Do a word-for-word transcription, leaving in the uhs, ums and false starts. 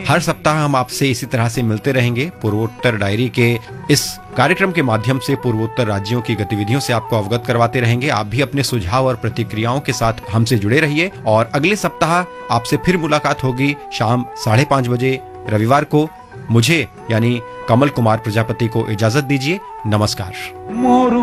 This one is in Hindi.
हर सप्ताह हम आपसे इसी तरह से मिलते रहेंगे। पूर्वोत्तर डायरी के इस कार्यक्रम के माध्यम से पूर्वोत्तर राज्यों की गतिविधियों से आपको अवगत करवाते रहेंगे। आप भी अपने सुझाव और प्रतिक्रियाओं के साथ हमसे जुड़े रहिए और अगले सप्ताह आपसे फिर मुलाकात होगी शाम साढ़े पांच बजे रविवार को। मुझे यानी कमल कुमार प्रजापति को इजाजत दीजिए। नमस्कार।